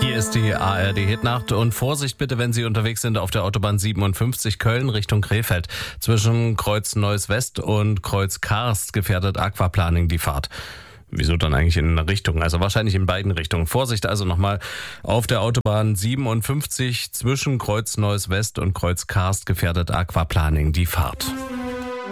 Hier ist die ARD-Hitnacht und Vorsicht bitte, wenn Sie unterwegs sind auf der Autobahn 57 Köln Richtung Krefeld. Zwischen Kreuz Neuss West und Kreuz Karst gefährdet Aquaplaning die Fahrt. Wieso dann eigentlich in eine Richtung? Also wahrscheinlich in beiden Richtungen. Vorsicht also nochmal auf der Autobahn 57 zwischen Kreuz Neuss West und Kreuz Karst gefährdet Aquaplaning die Fahrt.